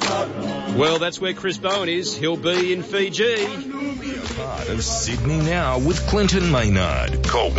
Well, that's where Chris Bowen is. He'll be in Fiji. Be a part of Sydney Now with Clinton Maynard. Call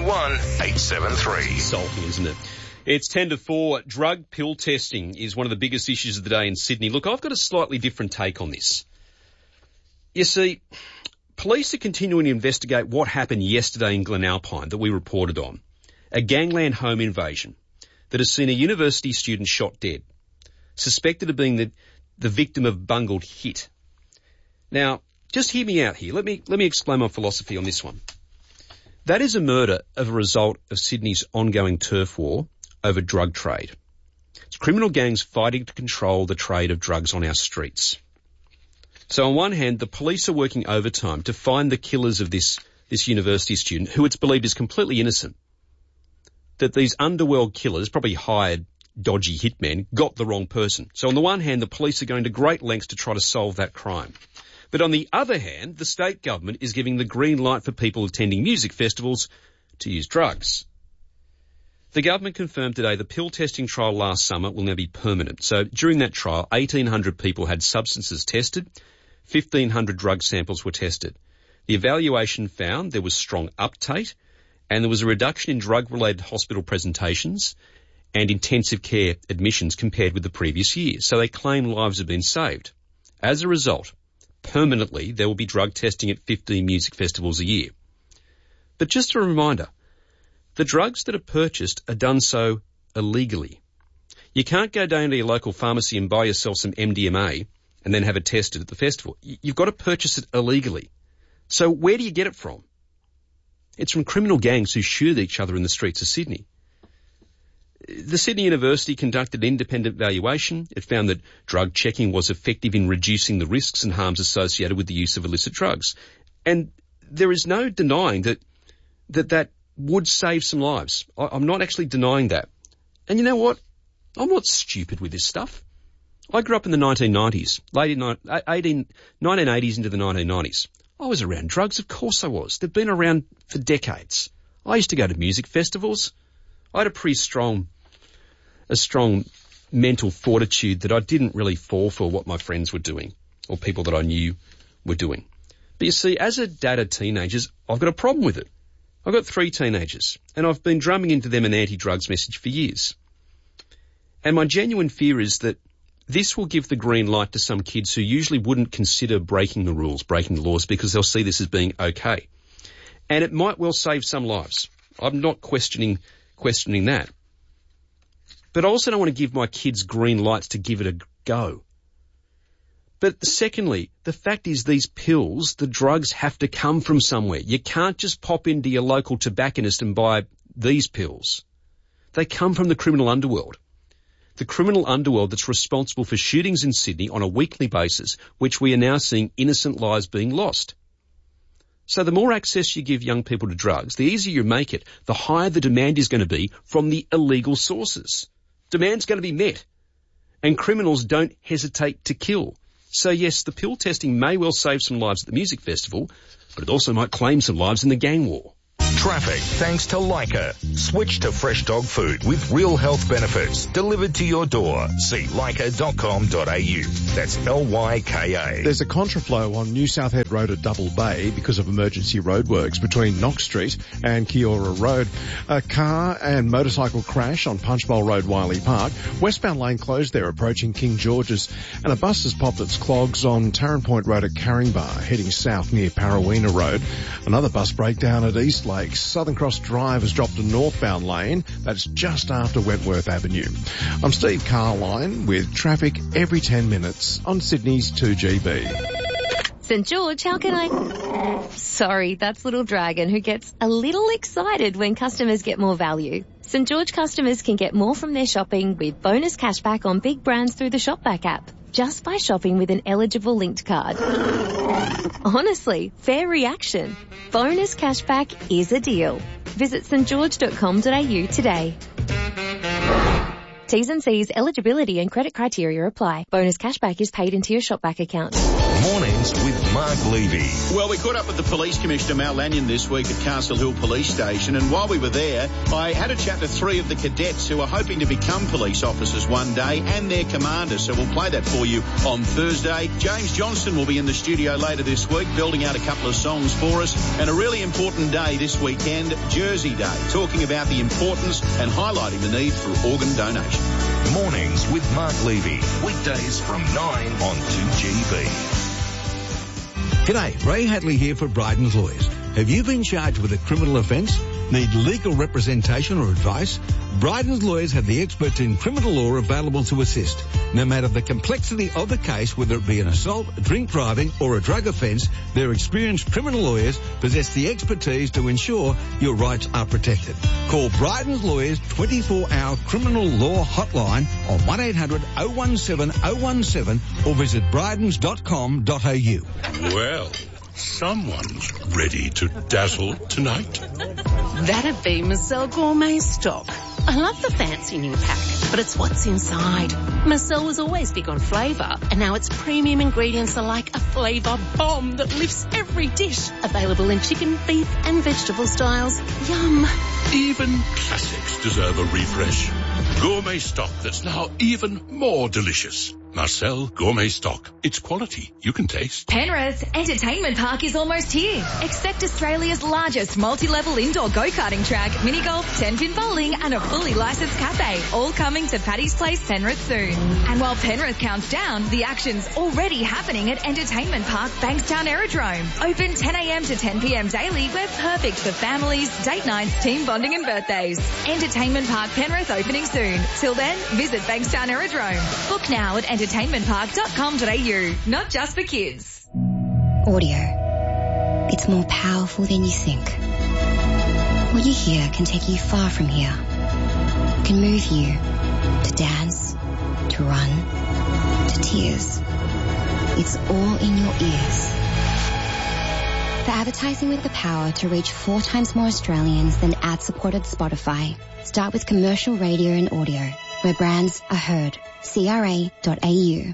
131-873. Salty, isn't it? It's 10 to 4. Drug pill testing is one of the biggest issues of the day in Sydney. Look, I've got a slightly different take on this. You see, police are continuing to investigate what happened yesterday in Glenalpine that we reported on. A gangland home invasion that has seen a university student shot dead, suspected of being the victim of bungled hit. Now, just hear me out here. Let me explain my philosophy on this one. That is a murder as a result of Sydney's ongoing turf war over drug trade. It's criminal gangs fighting to control the trade of drugs on our streets. So on one hand, the police are working overtime to find the killers of this university student, who it's believed is completely innocent. That these underworld killers, probably hired dodgy hitmen, got the wrong person. So on the one hand, the police are going to great lengths to try to solve that crime. But on the other hand, the state government is giving the green light for people attending music festivals to use drugs. The government confirmed today the pill testing trial last summer will now be permanent. So during that trial, 1,800 people had substances tested, 1,500 drug samples were tested. The evaluation found there was strong uptake and there was a reduction in drug-related hospital presentations and intensive care admissions compared with the previous year. So they claim lives have been saved. As a result, permanently there will be drug testing at 15 music festivals a year. But just a reminder, the drugs that are purchased are done so illegally. You can't go down to your local pharmacy and buy yourself some MDMA and then have it tested at the festival. You've got to purchase it illegally. So where do you get it from? It's from criminal gangs who shoot each other in the streets of Sydney. The Sydney University conducted an independent valuation. It found that drug checking was effective in reducing the risks and harms associated with the use of illicit drugs. And there is no denying that would save some lives. I'm not actually denying that. And you know what? I'm not stupid with this stuff. I grew up in the 1990s, 1980s into the 1990s. I was around drugs, of course I was. They've been around for decades. I used to go to music festivals. I had a strong mental fortitude that I didn't really fall for what my friends were doing or people that I knew were doing. But you see, as a dad of teenagers, I've got a problem with it. I've got 3 teenagers, and I've been drumming into them an anti-drugs message for years. And my genuine fear is that this will give the green light to some kids who usually wouldn't consider breaking the rules, breaking the laws, because they'll see this as being okay. And it might well save some lives. I'm not questioning that. But I also don't want to give my kids green lights to give it a go. But secondly, the fact is these pills, the drugs have to come from somewhere. You can't just pop into your local tobacconist and buy these pills. They come from the criminal underworld. The criminal underworld that's responsible for shootings in Sydney on a weekly basis, which we are now seeing innocent lives being lost. So the more access you give young people to drugs, the easier you make it, the higher the demand is going to be from the illegal sources. Demand's going to be met. And criminals don't hesitate to kill. So yes, the pill testing may well save some lives at the music festival, but it also might claim some lives in the gang war. Traffic thanks to Leica. Switch to fresh dog food with real health benefits delivered to your door. See leica.com.au. That's Lyka. There's a contraflow on New South Head Road at Double Bay because of emergency roadworks between Knox Street and Kiora Road. A car and motorcycle crash on Punchbowl Road, Wiley Park. Westbound lane closed there approaching King George's. And a bus has popped its clogs on Tarrant Point Road at Caringbah, heading south near Parawina Road. Another bus breakdown at East Lakes. Southern Cross Drive has dropped a northbound lane. That's just after Wentworth Avenue. I'm Steve Carline with traffic every 10 minutes on Sydney's 2GB. St George, how can I... Sorry, that's Little Dragon, who gets a little excited when customers get more value. St George customers can get more from their shopping with bonus cashback on big brands through the Shopback app, just by shopping with an eligible linked card. Honestly, fair reaction. Bonus cashback is a deal. Visit stgeorge.com.au today. T's and C's, eligibility and credit criteria apply. Bonus cashback is paid into your Shopback account. Mornings with Mark Levy. Well, we caught up with the Police Commissioner, Mal Lanyon, this week at Castle Hill Police Station, and while we were there, I had a chat to three of the cadets who are hoping to become police officers one day and their commanders, so we'll play that for you on Thursday. James Johnston will be in the studio later this week, building out a couple of songs for us, and a really important day this weekend, Jersey Day, talking about the importance and highlighting the need for organ donation. Mornings with Mark Levy. Weekdays from 9 on 2GB. G'day, Ray Hadley here for Bryden's Lawyers. Have you been charged with a criminal offence? Need legal representation or advice? Bryden's Lawyers have the experts in criminal law available to assist. No matter the complexity of the case, whether it be an assault, drink driving or a drug offence, their experienced criminal lawyers possess the expertise to ensure your rights are protected. Call Bryden's Lawyers 24-hour criminal law hotline on 1-800-017-017 or visit brydens.com.au. Well, someone's ready to dazzle tonight. That'd be Marcel Gourmet Stock. I love the fancy new pack, but it's what's inside. Marcel was always big on flavour, and now its premium ingredients are like a flavour bomb that lifts every dish. Available in chicken, beef and vegetable styles. Yum. Even classics deserve a refresh. Gourmet stock that's now even more delicious. Marcel Gourmet Stock. It's quality you can taste. Penrith Entertainment Park is almost here. Expect Australia's largest multi-level indoor go-karting track, mini golf, 10-pin bowling and a fully licensed cafe, all coming to Paddy's Place, Penrith soon. And while Penrith counts down, the action's already happening at Entertainment Park, Bankstown Aerodrome. Open 10 a.m. to 10 p.m. daily. We're perfect for families, date nights, team bonding and birthdays. Entertainment Park Penrith opening soon. Till then, visit Bankstown Aerodrome. Book now at entertainmentpark.com.au. Not just for kids. Audio. It's more powerful than you think. What you hear can take you far from here. It can move you to dance, to run, to tears. It's all in your ears. For advertising with the power to reach 4 times more Australians than ad-supported Spotify, start with commercial radio and audio, where brands are heard. CRA.au.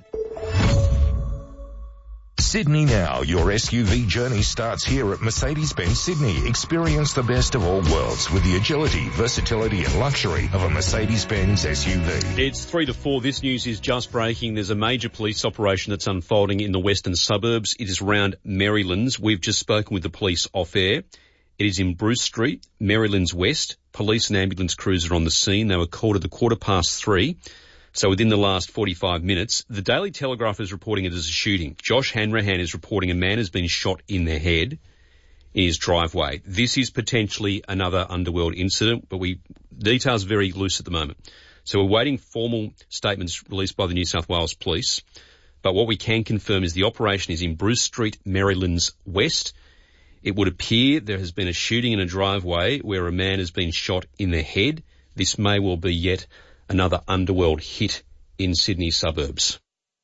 Sydney Now, your SUV journey starts here at Mercedes-Benz Sydney. Experience the best of all worlds with the agility, versatility and luxury of a Mercedes-Benz SUV. It's 3 to 4. This news is just breaking. There's a major police operation that's unfolding in the western suburbs. It is around Marylands. We've just spoken with the police off air. It is in Bruce Street, Marylands West. Police and ambulance crews are on the scene. They were called at 3:15. So within the last 45 minutes, the Daily Telegraph is reporting it as a shooting. Josh Hanrahan is reporting a man has been shot in the head in his driveway. This is potentially another underworld incident, but details are very loose at the moment. So we're waiting formal statements released by the New South Wales Police. But what we can confirm is the operation is in Bruce Street, Marylands West. It would appear there has been a shooting in a driveway where a man has been shot in the head. This may well be yet another underworld hit in Sydney suburbs.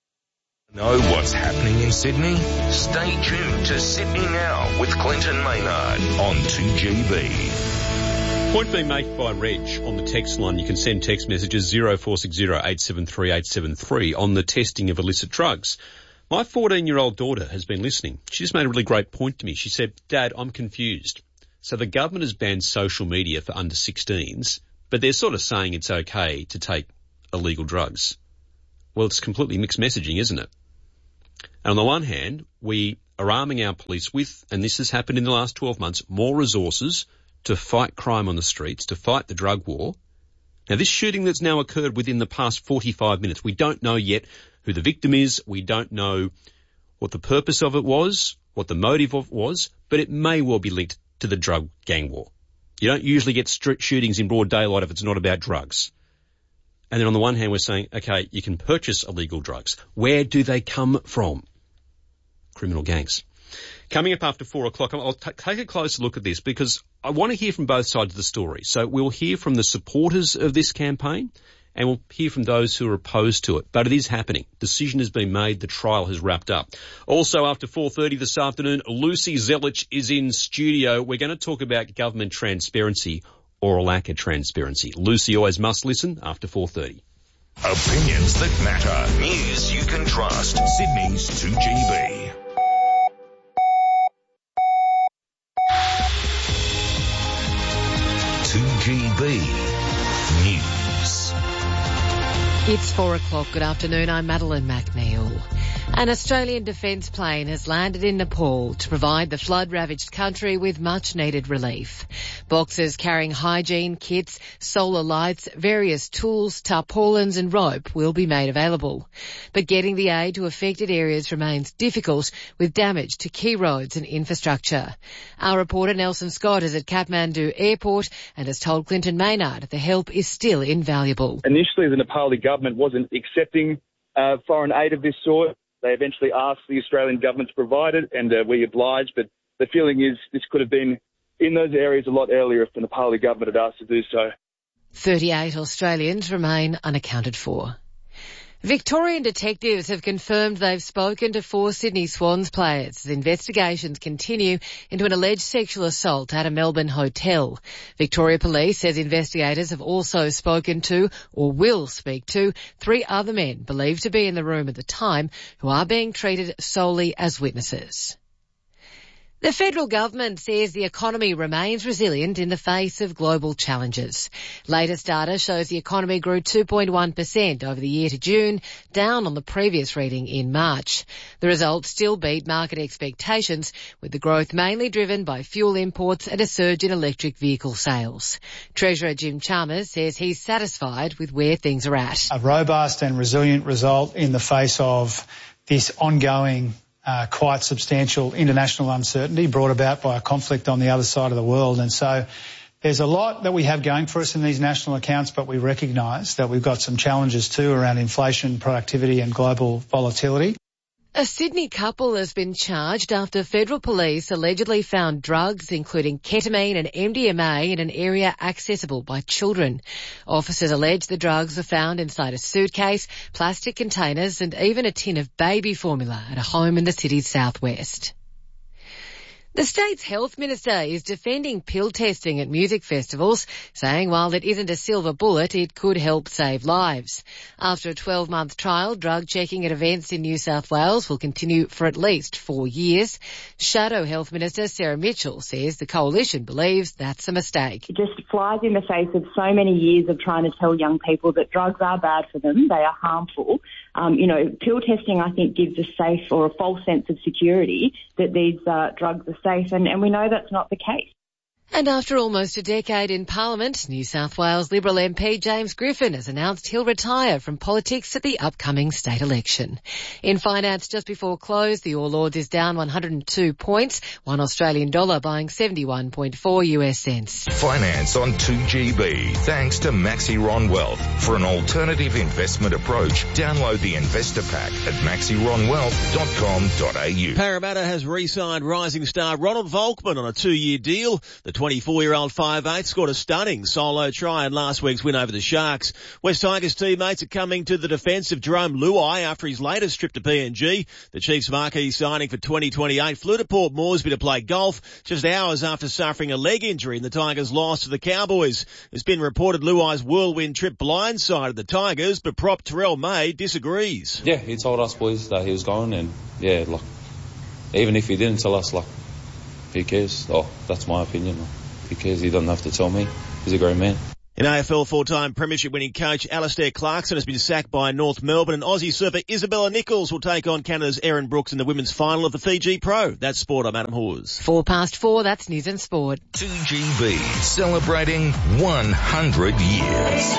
Know what's happening in Sydney? Stay tuned to Sydney Now with Clinton Maynard on 2GB. Point being made by Reg on the text line. You can send text messages 0460 873 873 on the testing of illicit drugs. My 14-year-old daughter has been listening. She just made a really great point to me. She said, Dad, I'm confused. So the government has banned social media for under 16s, but they're sort of saying it's okay to take illegal drugs. Well, it's completely mixed messaging, isn't it? And on the one hand, we are arming our police with, and this has happened in the last 12 months, more resources to fight crime on the streets, to fight the drug war. Now, this shooting that's now occurred within the past 45 minutes, we don't know yet who the victim is. We don't know what the purpose of it was, what the motive of it was, but it may well be linked to the drug gang war. You don't usually get shootings in broad daylight if it's not about drugs. And then on the one hand, we're saying, okay, you can purchase illegal drugs. Where do they come from? Criminal gangs. Coming up after 4 o'clock, I'll take a closer look at this because I want to hear from both sides of the story. So we'll hear from the supporters of this campaign and we'll hear from those who are opposed to it. But it is happening. Decision has been made. The trial has wrapped up. Also, after 4:30 this afternoon, Lucy Zelich is in studio. We're going to talk about government transparency or a lack of transparency. Lucy always must listen after 4:30. Opinions that matter. News you can trust. Sydney's 2GB. News. It's 4 o'clock. Good afternoon. I'm Madeline McNeil. An Australian defence plane has landed in Nepal to provide the flood-ravaged country with much-needed relief. Boxes carrying hygiene kits, solar lights, various tools, tarpaulins and rope will be made available. But getting the aid to affected areas remains difficult with damage to key roads and infrastructure. Our reporter Nelson Scott is at Kathmandu Airport and has told Clinton Maynard the help is still invaluable. Initially, the Nepali government wasn't accepting foreign aid of this sort. They eventually asked the Australian government to provide it, and we obliged. But the feeling is this could have been in those areas a lot earlier if the Nepali government had asked to do so. 38 Australians remain unaccounted for. Victorian detectives have confirmed they've spoken to 4 Sydney Swans players as investigations continue into an alleged sexual assault at a Melbourne hotel. Victoria Police says investigators have also spoken to, or will speak to, 3 other men believed to be in the room at the time who are being treated solely as witnesses. The federal government says the economy remains resilient in the face of global challenges. Latest data shows the economy grew 2.1% over the year to June, down on the previous reading in March. The results still beat market expectations, with the growth mainly driven by fuel imports and a surge in electric vehicle sales. Treasurer Jim Chalmers says he's satisfied with where things are at. A robust and resilient result in the face of this ongoing quite substantial international uncertainty brought about by a conflict on the other side of the world. And so there's a lot that we have going for us in these national accounts, but we recognise that we've got some challenges too around inflation, productivity and global volatility. A Sydney couple has been charged after federal police allegedly found drugs including ketamine and MDMA in an area accessible by children. Officers allege the drugs were found inside a suitcase, plastic containers and even a tin of baby formula at a home in the city's southwest. The state's health minister is defending pill testing at music festivals, saying while it isn't a silver bullet, it could help save lives. After a 12-month trial, drug checking at events in New South Wales will continue for at least 4 years. Shadow Health Minister Sarah Mitchell says the coalition believes that's a mistake. It just flies in the face of so many years of trying to tell young people that drugs are bad for them, they are harmful. Pill testing, I think, gives a safe or a false sense of security that these drugs are safe, and we know that's not the case. And after almost a decade in Parliament, New South Wales Liberal MP James Griffin has announced he'll retire from politics at the upcoming state election. In finance, just before close, the All Ords is down 102 points, $1 Australian dollar buying 71.4 US cents. Finance on 2GB, thanks to Maxiron Wealth. For an alternative investment approach, download the investor pack at maxironwealth.com.au. Parramatta has re-signed rising star Ronald Volkman on a 2-year deal. The 24-year-old 5'8" scored a stunning solo try in last week's win over the Sharks. West Tigers teammates are coming to the defence of Jerome Luai after his latest trip to PNG. The Chiefs' marquee signing for 2028 flew to Port Moresby to play golf just hours after suffering a leg injury in the Tigers' loss to the Cowboys. It's been reported Luai's whirlwind trip blindsided the Tigers, but prop Terrell May disagrees. Yeah, he told us boys that he was going, and even if he didn't tell us, who cares? Oh, that's my opinion. Who cares? He doesn't have to tell me. He's a great man. In AFL, 4-time premiership winning coach Alistair Clarkson has been sacked by North Melbourne, and Aussie surfer Isabella Nichols will take on Canada's Erin Brooks in the women's final of the Fiji Pro. That's sport. I'm Adam Hawes. 4:04, that's news and sport. 2GB, celebrating 100 years.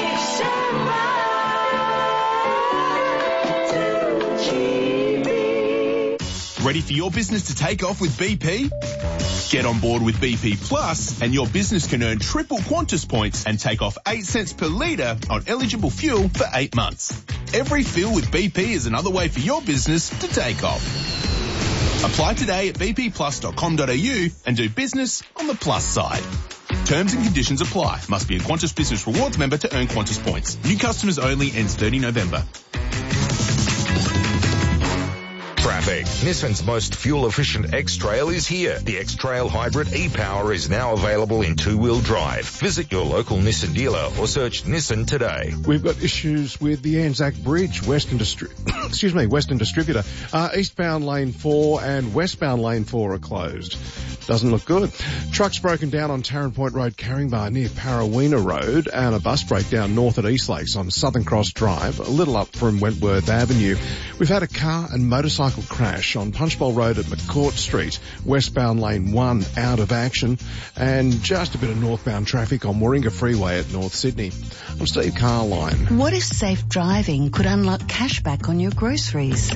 Ready for your business to take off with BP? Get on board with BP Plus and your business can earn triple Qantas points and take off 8 cents per litre on eligible fuel for 8 months. Every fill with BP is another way for your business to take off. Apply today at bpplus.com.au and do business on the plus side. Terms and conditions apply. Must be a Qantas Business Rewards member to earn Qantas points. New customers only, ends 30 November. traffic. Nissan's most fuel-efficient X-Trail is here. The X-Trail Hybrid e-Power is now available in two-wheel drive. Visit your local Nissan dealer or search Nissan today. We've got issues with the Anzac Bridge, Western Distributor. Eastbound lane 4 and westbound lane 4 are closed. Doesn't look good. Trucks broken down on Tarrant Point Road, Caringbah near Parawina Road, and a bus breakdown north at East Lakes on Southern Cross Drive, a little up from Wentworth Avenue. We've had a car and motorcycle crash on Punchbowl Road at McCourt Street, westbound lane 1 out of action, and just a bit of northbound traffic on Warringah Freeway at North Sydney. I'm Steve Carline. What if safe driving could unlock cashback on your groceries?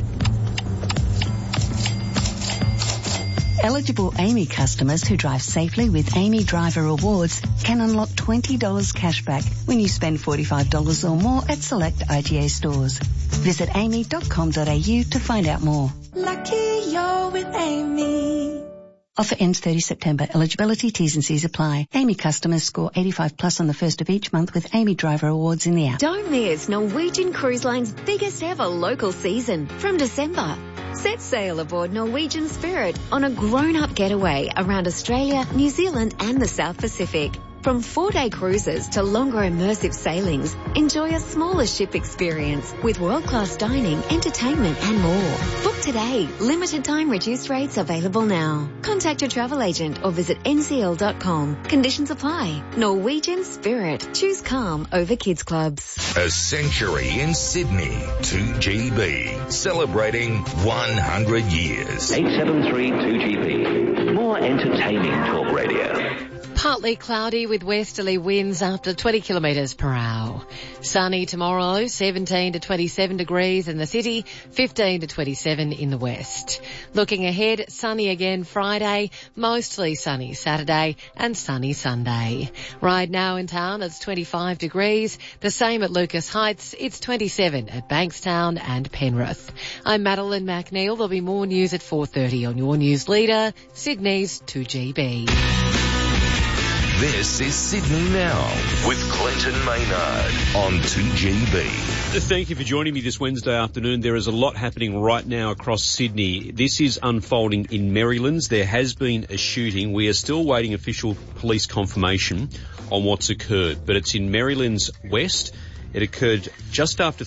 Eligible AAMI customers who drive safely with AAMI Driver Rewards can unlock $20 cashback when you spend $45 or more at select IGA stores. Visit aami.com.au to find out more. Lucky you're with AAMI. Offer ends 30 September. Eligibility, T's and C's apply. AAMI customers score 85 plus on the first of each month with AAMI Driver Awards in the app. Don't miss Norwegian Cruise Line's biggest ever local season from December. Set sail aboard Norwegian Spirit on a grown-up getaway around Australia, New Zealand and the South Pacific. From 4-day cruises to longer immersive sailings, enjoy a smaller ship experience with world-class dining, entertainment and more. Book today. Limited time reduced rates available now. Contact your travel agent or visit ncl.com. Conditions apply. Norwegian Spirit. Choose calm over kids clubs. A century in Sydney. 2GB. Celebrating 100 years. 873 2GB. More entertaining talk radio. Partly cloudy with westerly winds up to 20 kilometres per hour. Sunny tomorrow, 17 to 27 degrees in the city, 15 to 27 in the west. Looking ahead, sunny again Friday, mostly sunny Saturday and sunny Sunday. Right now in town it's 25 degrees, the same at Lucas Heights, it's 27 at Bankstown and Penrith. I'm Madeline McNeil. There'll be more news at 4:30 on your news leader, Sydney's 2GB. This is Sydney Now with Clinton Maynard on 2GB. Thank you for joining me this Wednesday afternoon. There is a lot happening right now across Sydney. This is unfolding in Merrylands. There has been a shooting. We are still waiting official police confirmation on what's occurred, but it's in Merrylands West. It occurred just after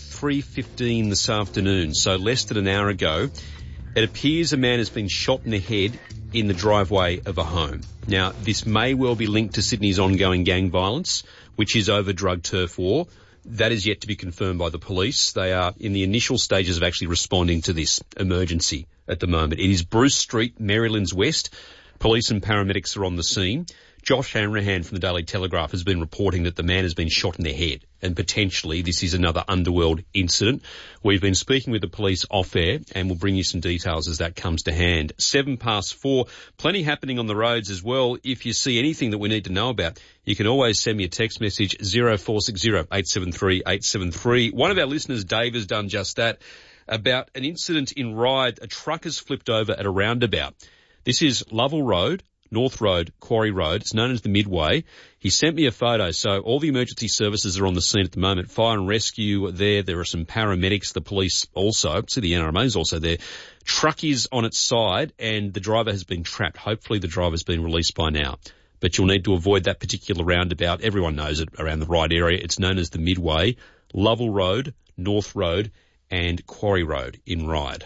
3:15 this afternoon, so less than an hour ago. It appears a man has been shot in the head in the driveway of a home. Now, this may well be linked to Sydney's ongoing gang violence, which is over drug turf war. That is yet to be confirmed by the police. They are in the initial stages of actually responding to this emergency at the moment. It is Bruce Street, Merrylands West. Police and paramedics are on the scene. Josh Hanrahan from the Daily Telegraph has been reporting that the man has been shot in the head and potentially this is another underworld incident. We've been speaking with the police off air and we'll bring you some details as that comes to hand. 4:07, plenty happening on the roads as well. If you see anything that we need to know about, you can always send me a text message 0460 873 873. One of our listeners, Dave, has done just that about an incident in Ryde. A truck has flipped over at a roundabout. This is Lovell Road, North Road, Quarry Road. It's known as the Midway. He sent me a photo. So all the emergency services are on the scene at the moment. Fire and rescue are there. There are some paramedics, the police also. See, the NRMA is also there. Truck is on its side and the driver has been trapped. Hopefully the driver's been released by now. But you'll need to avoid that particular roundabout. Everyone knows it around the Ryde area. It's known as the Midway, Lovell Road, North Road and Quarry Road in Ryde.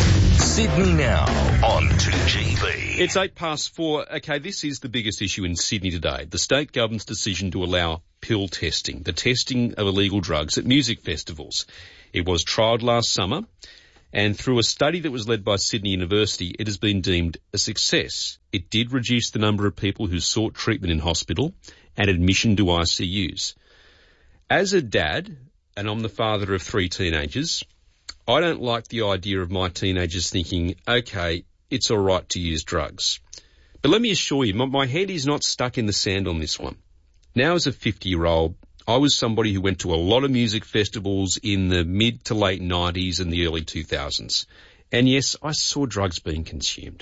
Sydney Now on 2GB. It's 4:08. Okay, this is the biggest issue in Sydney today. The state government's decision to allow pill testing, the testing of illegal drugs at music festivals. It was trialled last summer, and through a study that was led by Sydney University, it has been deemed a success. It did reduce the number of people who sought treatment in hospital and admission to ICUs. As a dad, and I'm the father of 3 teenagers, I don't like the idea of my teenagers thinking, okay, it's all right to use drugs. But let me assure you, my head is not stuck in the sand on this one. Now as a 50-year-old, I was somebody who went to a lot of music festivals in the mid to late 90s and the early 2000s. And yes, I saw drugs being consumed.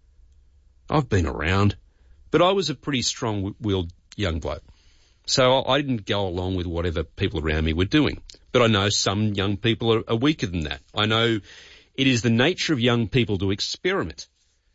I've been around, but I was a pretty strong-willed young bloke. So I didn't go along with whatever people around me were doing. But I know some young people are weaker than that. I know It is the nature of young people to experiment.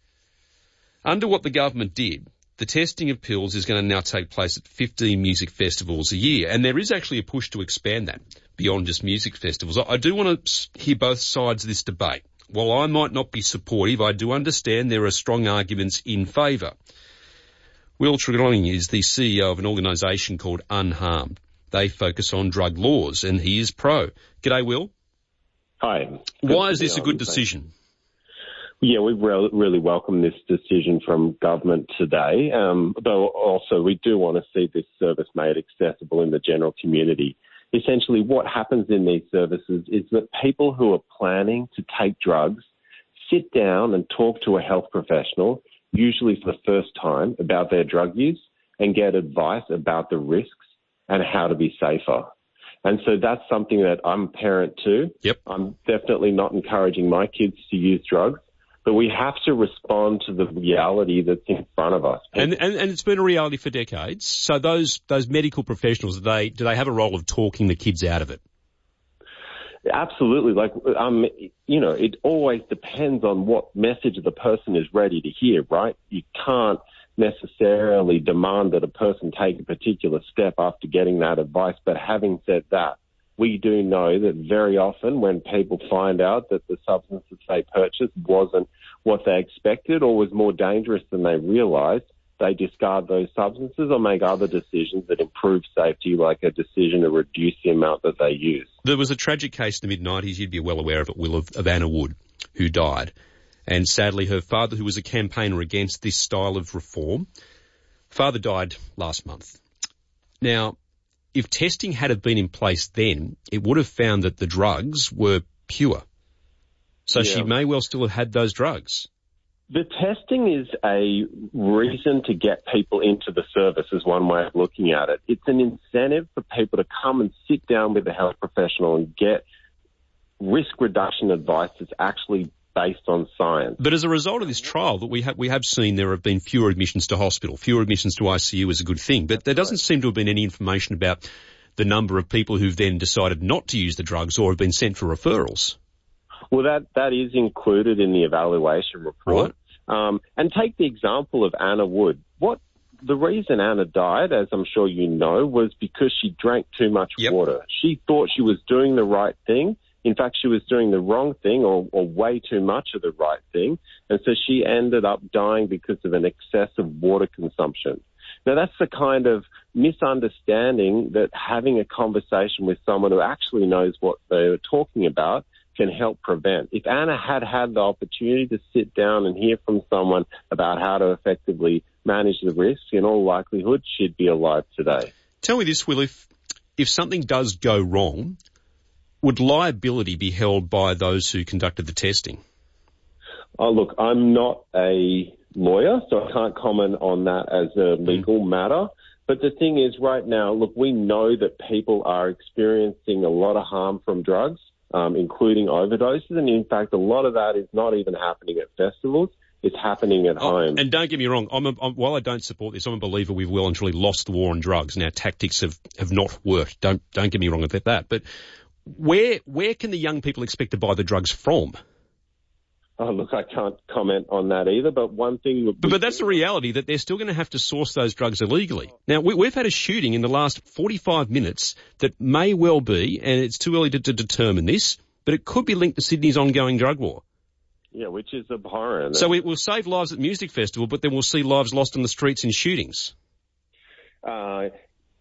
Under what the government did, the testing of pills is going to now take place at 15 music festivals a year, and there is actually a push to expand that beyond just music festivals. I do want to hear both sides of this debate. While I might not be supportive, I do understand there are strong arguments in favour. Will Tregonning is the CEO of an organisation called Unharmed. They focus on drug laws, and he is pro. G'day, Will. Hi. Why is this a good decision? Yeah, we really welcome this decision from government today, though also we do want to see this service made accessible in the general community. Essentially, what happens in these services is that people who are planning to take drugs sit down and talk to a health professional, usually for the first time, about their drug use and get advice about the risks and how to be safer. And so that's something that I'm a parent to. Yep. I'm definitely not encouraging my kids to use drugs, but we have to respond to the reality that's in front of us. And it's been a reality for decades. So those medical professionals, do they have a role of talking the kids out of it? Absolutely. It always depends on what message the person is ready to hear, right? You can't necessarily demand that a person take a particular step after getting that advice. But having said that, we do know that very often when people find out that the substances they purchased wasn't what they expected or was more dangerous than they realised, they discard those substances or make other decisions that improve safety, like a decision to reduce the amount that they use. There was a tragic case in the mid-90s, you'd be well aware of it, Will, of Anna Wood, who died. And sadly, her father, who was a campaigner against this style of reform, father died last month. Now, if testing had been in place then, it would have found that the drugs were pure. So she may well still have had those drugs. The testing is a reason to get people into the service, is one way of looking at it. It's an incentive for people to come and sit down with a health professional and get risk reduction advice that's actually based on science. But as a result of this trial that we have seen, there have been fewer admissions to hospital. Fewer admissions to ICU is a good thing, but there doesn't seem to have been any information about the number of people who've then decided not to use the drugs or have been sent for referrals. Well, that is included in the evaluation report. Right. And take the example of Anna Wood. The reason Anna died, as I'm sure you know, was because she drank too much water. She thought she was doing the right thing. In fact, she was doing the wrong thing or way too much of the right thing. And so she ended up dying because of an excessive water consumption. Now, that's the kind of misunderstanding that having a conversation with someone who actually knows what they're talking about can help prevent. If Anna had had the opportunity to sit down and hear from someone about how to effectively manage the risks, in all likelihood, she'd be alive today. Tell me this, Will, if something does go wrong, would liability be held by those who conducted the testing? Oh, look, I'm not a lawyer, so I can't comment on that as a legal matter. But the thing is, right now, look, we know that people are experiencing a lot of harm from drugs, including overdoses. And in fact, a lot of that is not even happening at festivals. It's happening at home. And don't get me wrong, while I don't support this, I'm a believer we've well and truly lost the war on drugs and our tactics have not worked. Don't get me wrong about that. But where can the young people expect to buy the drugs from? Oh, look, I can't comment on that either, but one thing... But that's the reality, that they're still going to have to source those drugs illegally. Now, we've had a shooting in the last 45 minutes that may well be, and it's too early to determine this, but it could be linked to Sydney's ongoing drug war. Yeah, which is abhorrent. So it will save lives at the music festival, but then we'll see lives lost on the streets in shootings. What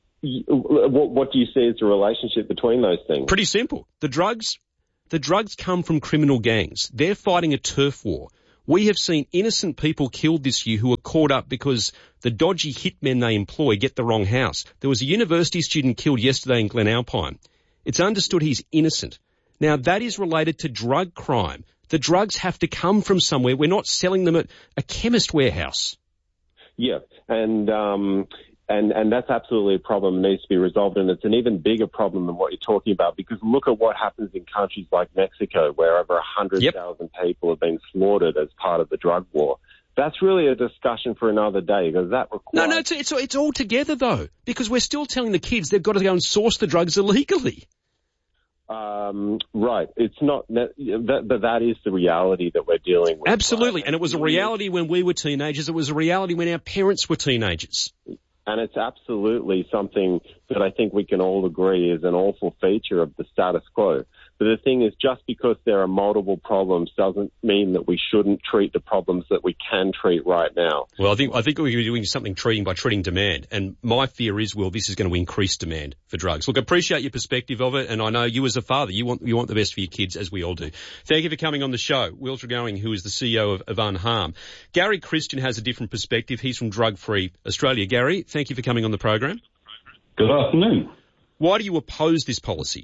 do you see as the relationship between those things? Pretty simple. The drugs come from criminal gangs. They're fighting a turf war. We have seen innocent people killed this year who are caught up because the dodgy hitmen they employ get the wrong house. There was a university student killed yesterday in Glen Alpine. It's understood he's innocent. Now, that is related to drug crime. The drugs have to come from somewhere. We're not selling them at a chemist warehouse. Yeah, and that's absolutely a problem that needs to be resolved, and it's an even bigger problem than what you're talking about, because look at what happens in countries like Mexico, where over 100,000 people have been slaughtered as part of the drug war. That's really a discussion for another day, because that requires... No, it's all together, though, because we're still telling the kids they've got to go and source the drugs illegally. Right. It's not that is the reality that we're dealing with. Absolutely. Right? And it was a reality when we were teenagers. It was a reality when our parents were teenagers. And it's absolutely something that I think we can all agree is an awful feature of the status quo. But the thing is, just because there are multiple problems doesn't mean that we shouldn't treat the problems that we can treat right now. Well, I think we're doing something by treating demand. And my fear is, well, this is going to increase demand for drugs. Look, I appreciate your perspective of it. And I know you as a father, you want the best for your kids, as we all do. Thank you for coming on the show. Will Tregoning, who is the CEO of Unharm. Gary Christian has a different perspective. He's from Drug Free Australia. Gary, thank you for coming on the program. Good afternoon. Why do you oppose this policy?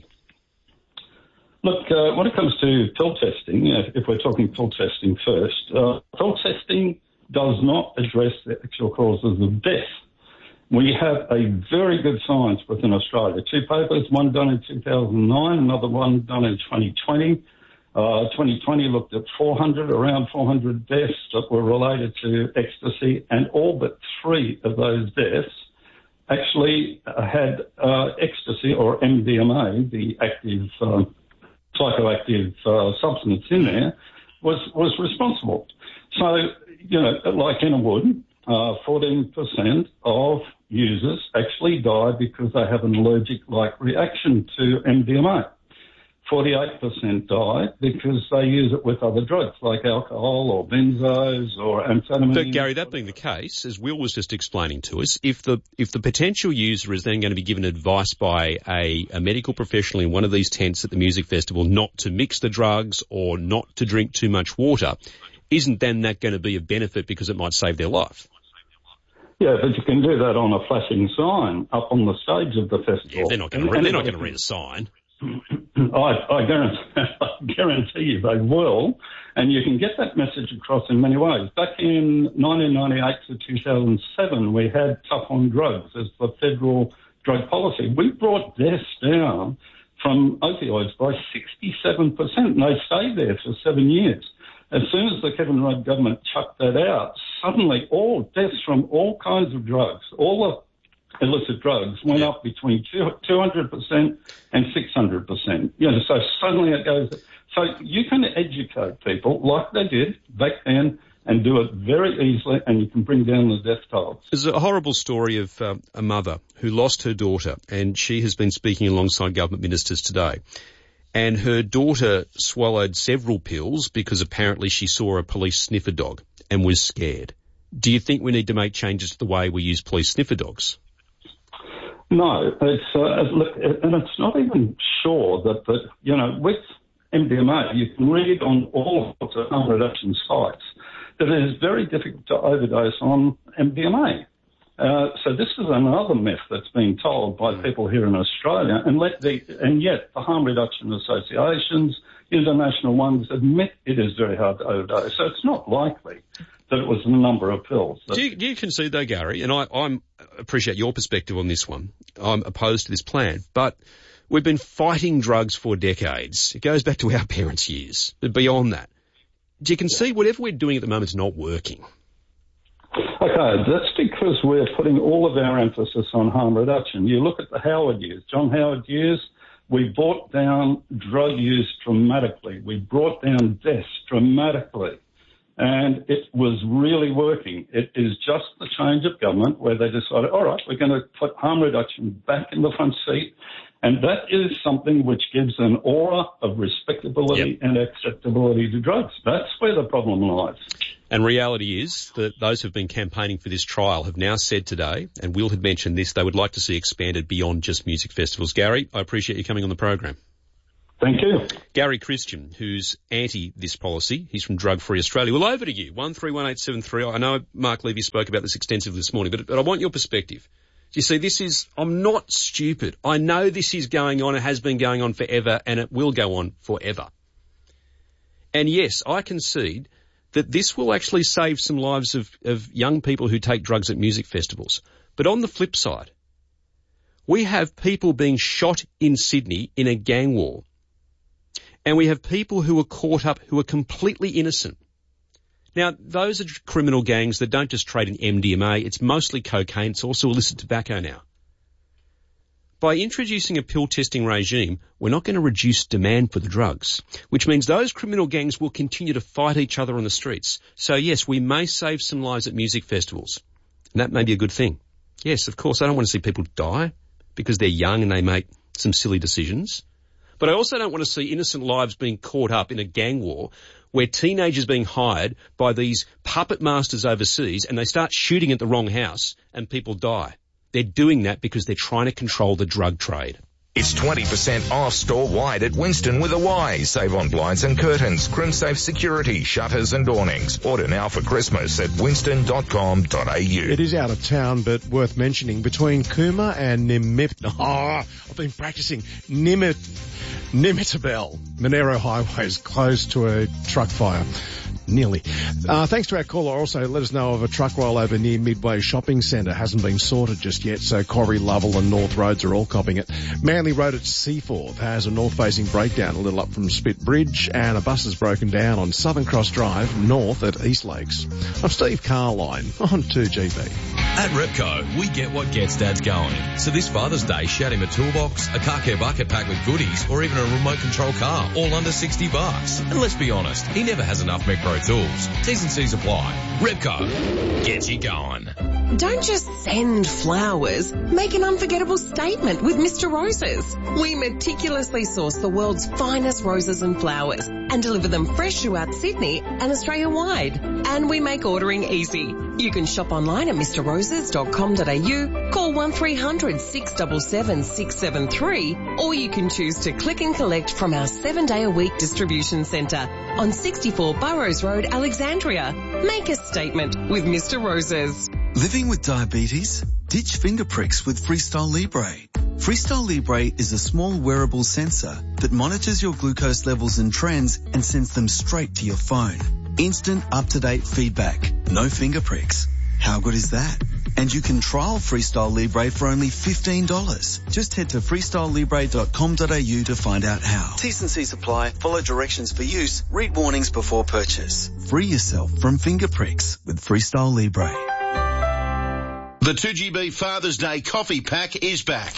Look, when it comes to pill testing, if we're talking pill testing first, pill testing does not address the actual causes of death. We have a very good science within Australia. 2 papers, one done in 2009, another one done in 2020. 2020 looked at around 400 deaths that were related to ecstasy, and all but 3 of those deaths actually had ecstasy or MDMA, the active psychoactive substance in there, was responsible. So, like Anna Wood, 14% of users actually die because they have an allergic-like reaction to MDMA. 48% die because they use it with other drugs like alcohol or benzos or amphetamines. But Gary, that being the case, as Will was just explaining to us, if the potential user is then going to be given advice by a medical professional in one of these tents at the music festival not to mix the drugs or not to drink too much water, isn't then that going to be a benefit because it might save their life? Yeah, but you can do that on a flashing sign up on the stage of the festival. Yeah, they're not going to read a sign. I guarantee you they will, and you can get that message across in many ways. Back in 1998 to 2007, we had tough on drugs as the federal drug policy. We brought deaths down from opioids by 67%, and they stayed there for 7 years. As soon as the Kevin Rudd government chucked that out, suddenly all deaths from all kinds of drugs, all the illicit drugs went up between 200% and 600%. So suddenly it goes. So you can educate people like they did back then and do it very easily, and you can bring down the death tolls. There's a horrible story of a mother who lost her daughter, and she has been speaking alongside government ministers today. And her daughter swallowed several pills because apparently she saw a police sniffer dog and was scared. Do you think we need to make changes to the way we use police sniffer dogs? No, and it's not even sure that with MDMA, you can read on all sorts of harm reduction sites that it is very difficult to overdose on MDMA. So this is another myth that's being told by people here in Australia, and yet the harm reduction associations, international ones, admit it is very hard to overdose. So it's not likely that it was the number of pills. Do you concede though, Gary, and I appreciate your perspective on this one. I'm opposed to this plan, but we've been fighting drugs for decades. It goes back to our parents' years, but beyond that. Do you concede whatever we're doing at the moment is not working? Okay, that's because we're putting all of our emphasis on harm reduction. You look at the Howard years, John Howard years, we brought down drug use dramatically. We brought down deaths dramatically. And it was really working. It is just the change of government where they decided, all right, we're going to put harm reduction back in the front seat. And that is something which gives an aura of respectability and acceptability to drugs. That's where the problem lies. And reality is that those who have been campaigning for this trial have now said today, and Will had mentioned this, they would like to see expanded beyond just music festivals. Gary, I appreciate you coming on the program. Thank you. Gary Christian, who's anti this policy. He's from Drug Free Australia. Well, over to you. 131873. I know Mark Levy spoke about this extensively this morning, but I want your perspective. You see, I'm not stupid. I know this is going on. It has been going on forever, and it will go on forever. And yes, I concede that this will actually save some lives of young people who take drugs at music festivals. But on the flip side, we have people being shot in Sydney in a gang war. And we have people who are caught up who are completely innocent. Now, those are criminal gangs that don't just trade in MDMA. It's mostly cocaine. It's also illicit tobacco now. By introducing a pill testing regime, we're not going to reduce demand for the drugs, which means those criminal gangs will continue to fight each other on the streets. So yes, we may save some lives at music festivals, and that may be a good thing. Yes, of course, I don't want to see people die because they're young and they make some silly decisions. But I also don't want to see innocent lives being caught up in a gang war where teenagers being hired by these puppet masters overseas and they start shooting at the wrong house and people die. They're doing that because they're trying to control the drug trade. It's 20% off store-wide at Winston with a Y. Save on blinds and curtains, CrimSafe security, shutters and awnings. Order now for Christmas at winston.com.au. It is out of town, but worth mentioning, between Cooma and I've been practicing. Nimitabel, Monero Highway is close to a truck fire. Nearly. Thanks to our caller. Also, let us know of a truck rollover near Midway Shopping Centre. Hasn't been sorted just yet, so Corrie, Lovell and North Roads are all copping it. Manly Road at Seaforth has a north-facing breakdown a little up from Spit Bridge, and a bus is broken down on Southern Cross Drive north at East Lakes. I'm Steve Carline on 2GB. At Repco, we get what gets dads going. So this Father's Day, shout him a toolbox, a car care bucket packed with goodies, or even a remote control car, all under $60. And let's be honest, he never has enough Metro tools. T's and C's apply. Repco, gets you going. Don't just send flowers. Make an unforgettable statement with Mr. Roses. We meticulously source the world's finest roses and flowers and deliver them fresh throughout Sydney and Australia-wide. And we make ordering easy. You can shop online at mrroses.com.au, call 1300 677 673, or you can choose to click and collect from our 7-day-a-week distribution centre on 64 Burrows Road, Alexandria. Make a statement with Mr. Roses. Living with diabetes? Ditch finger pricks with Freestyle Libre. Freestyle Libre is a small wearable sensor that monitors your glucose levels and trends and sends them straight to your phone. Instant, up-to-date feedback. No finger pricks. How good is that? And you can trial Freestyle Libre for only $15. Just head to freestylelibre.com.au to find out how. T's and C's apply. Follow directions for use. Read warnings before purchase. Free yourself from finger pricks with Freestyle Libre. The 2GB Father's Day coffee pack is back.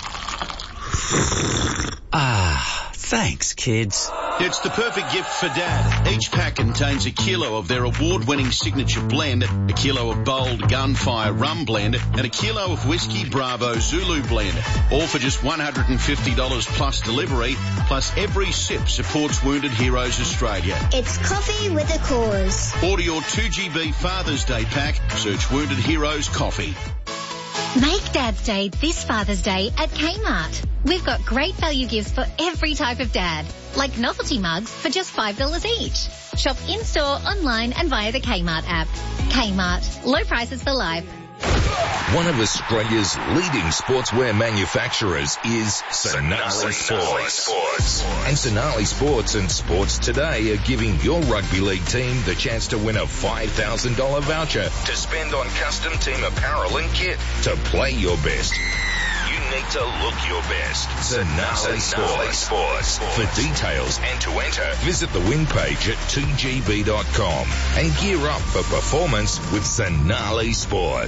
Thanks, kids. It's the perfect gift for Dad. Each pack contains a kilo of their award-winning signature blend, a kilo of bold Gunfire Rum Blend, and a kilo of Whiskey Bravo Zulu Blend. All for just $150 plus delivery, plus every sip supports Wounded Heroes Australia. It's coffee with a cause. Order your 2GB Father's Day pack. Search Wounded Heroes Coffee. Make Dad's Day this Father's Day at Kmart. We've got great value gifts for every type of dad, like novelty mugs for just $5 each. Shop in-store, online and via the Kmart app. Kmart. Low prices for life. One of Australia's leading sportswear manufacturers is Sonali Sports. And Sonali Sports and Sports Today are giving your rugby league team the chance to win a $5,000 voucher to spend on custom team apparel and kit to play your best. You need to look your best. Sonali Sports. For details and to enter, visit the win page at 2gb.com and gear up for performance with Sonali Sports.